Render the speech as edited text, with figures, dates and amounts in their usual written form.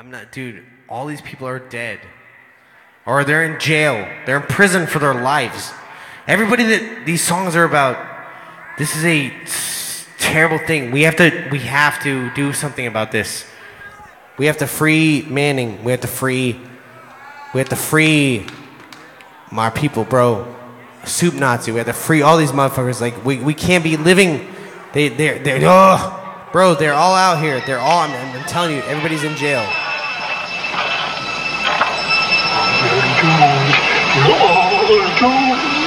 I'm not, dude. All these people are dead, or they're in jail. They're in prison for their lives. Everybody that these songs are about. This is a terrible thing. We have to do something about this. We have to free Manning. We have to free my people, bro. Soup Nazi. We have to free all these motherfuckers. Like we can't be living. Bro, they're all out here. They're all. I'm telling you, everybody's in jail. Lord,